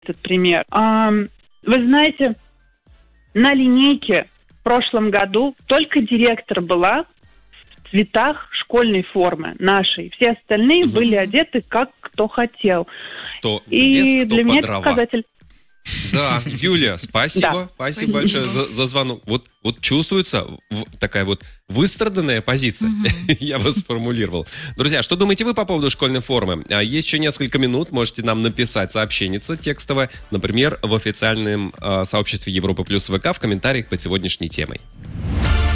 этот пример. Вы знаете, на линейке в прошлом году только директор была в цветах школьной формы нашей. Все остальные были одеты как кто хотел. Кто И вес, кто для меня по дрова. показатель. Да, Юлия, спасибо. Спасибо большое за звонок. Вот чувствуется такая вот выстраданная позиция. Я вас сформулировал. Друзья, что думаете вы по поводу школьной формы? Есть еще несколько минут. Можете нам написать сообщенница текстовое, например, в официальном сообществе Европа Плюс ВК в комментариях под сегодняшней темой.